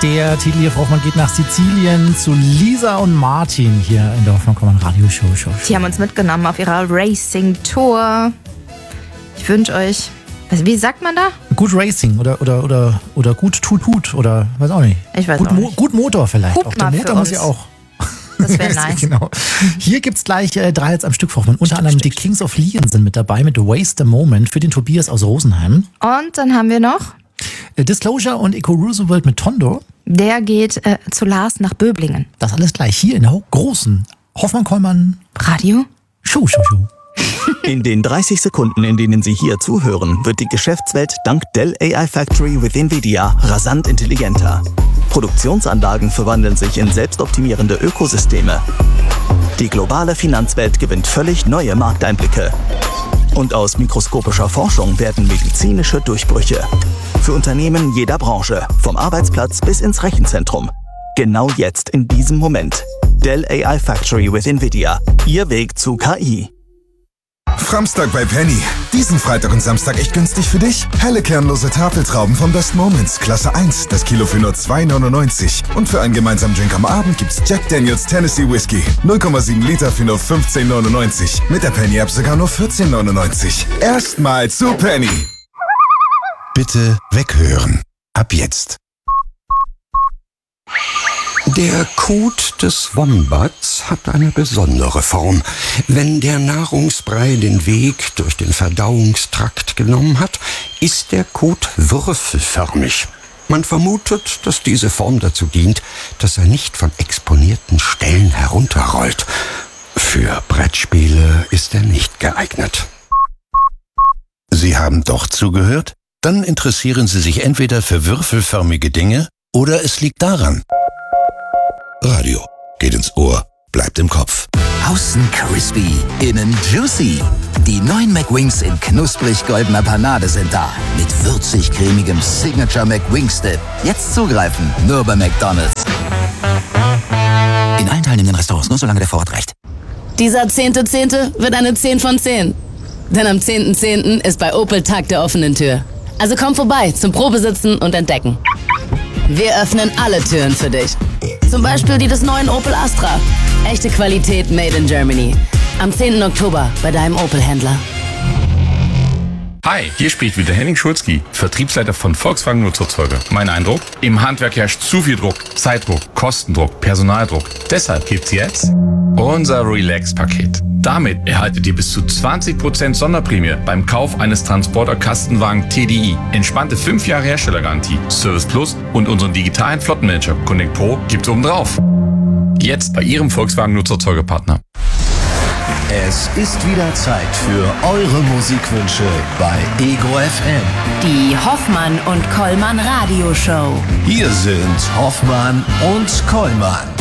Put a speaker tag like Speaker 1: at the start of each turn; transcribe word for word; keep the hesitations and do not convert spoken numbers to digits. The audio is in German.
Speaker 1: Der Titel hier, Frau Hoffmann, geht nach Sizilien zu Lisa und Martin hier in der Hoffmann-Kollmann Radio-Show. Show, Show.
Speaker 2: Die haben uns mitgenommen auf ihrer Racing-Tour. Ich wünsche euch, wie sagt man da?
Speaker 1: Gut Racing oder, oder, oder, oder gut Tut-Tut oder weiß auch nicht.
Speaker 2: Ich weiß
Speaker 1: gut,
Speaker 2: auch nicht.
Speaker 1: Mo- gut Motor vielleicht.
Speaker 2: Hup
Speaker 1: auch der
Speaker 2: mal
Speaker 1: Motor
Speaker 2: für
Speaker 1: muss
Speaker 2: uns.
Speaker 1: ja auch.
Speaker 2: Das wäre nice.
Speaker 1: Genau. Hier gibt's gleich äh, drei Hits am Stück, Frau Hoffmann. Unter
Speaker 2: Stück,
Speaker 1: anderem
Speaker 2: Stück,
Speaker 1: die Kings of Leon sind mit dabei mit Waste a Moment für den Tobias aus Rosenheim.
Speaker 2: Und dann haben wir noch,
Speaker 1: Äh, Disclosure und Eco Roosevelt mit Tondo.
Speaker 2: der geht äh, zu Lars nach Böblingen.
Speaker 1: Das alles gleich hier in der ho- großen Hoffmann-Kollmann
Speaker 2: Radio?
Speaker 1: Show, Show, Show.
Speaker 3: In den dreißig Sekunden, in denen Sie hier zuhören, wird die Geschäftswelt dank Dell A I Factory with NVIDIA rasant intelligenter. Produktionsanlagen verwandeln sich in selbstoptimierende Ökosysteme. Die globale Finanzwelt gewinnt völlig neue Markteinblicke. Und aus mikroskopischer Forschung werden medizinische Durchbrüche. Für Unternehmen jeder Branche, vom Arbeitsplatz bis ins Rechenzentrum. Genau jetzt, in diesem Moment. Dell A I Factory with NVIDIA. Ihr Weg zu K I.
Speaker 4: Framstag bei Penny. Diesen Freitag und Samstag echt günstig für dich. Helle kernlose Tafeltrauben von Best Moments, Klasse eins, das Kilo für nur zwei neunundneunzig. Und für einen gemeinsamen Drink am Abend gibt's Jack Daniels Tennessee Whiskey. null Komma sieben Liter für nur fünfzehn neunundneunzig. Mit der Penny-App sogar nur vierzehn neunundneunzig. Erstmal zu Penny.
Speaker 5: Bitte weghören. Ab jetzt. Der Kot des Wombats hat eine besondere Form. Wenn der Nahrungsbrei den Weg durch den Verdauungstrakt genommen hat, ist der Kot würfelförmig. Man vermutet, dass diese Form dazu dient, dass er nicht von exponierten Stellen herunterrollt. Für Brettspiele ist er nicht geeignet.
Speaker 6: Sie haben doch zugehört? Dann interessieren Sie sich entweder für würfelförmige Dinge oder es liegt daran. Radio geht ins Ohr, bleibt im Kopf.
Speaker 7: Außen crispy, innen juicy. Die neuen McWings in knusprig goldener Panade sind da. Mit würzig-cremigem Signature McWings Dip. Jetzt zugreifen, nur bei McDonald's. In allen teilnehmenden Restaurants, nur solange der Vorrat reicht.
Speaker 8: Dieser zehnte Zehnte wird eine zehn von zehn. Denn am zehnten Zehnten ist bei Opel Tag der offenen Tür. Also komm vorbei zum Probesitzen und Entdecken. Wir öffnen alle Türen für dich. Zum Beispiel die des neuen Opel Astra. Echte Qualität made in Germany. Am zehnten Oktober bei deinem Opel-Händler.
Speaker 9: Hi, hier spricht wieder Henning Schulzki, Vertriebsleiter von Volkswagen Nutzfahrzeuge. Mein Eindruck? Im Handwerk herrscht zu viel Druck. Zeitdruck, Kostendruck, Personaldruck. Deshalb gibt's jetzt unser Relax-Paket. Damit erhaltet ihr bis zu zwanzig Prozent Sonderprämie beim Kauf eines Transporter-Kastenwagen T D I. Entspannte fünf Jahre Herstellergarantie, Service Plus und unseren digitalen Flottenmanager Connect Pro gibt's obendrauf. Jetzt bei Ihrem Volkswagen Nutzfahrzeugepartner.
Speaker 10: Es ist wieder Zeit für eure Musikwünsche bei Ego F M.
Speaker 11: Die Hoffmann und Kollmann Radioshow.
Speaker 10: Hier sind Hoffmann und Kollmann.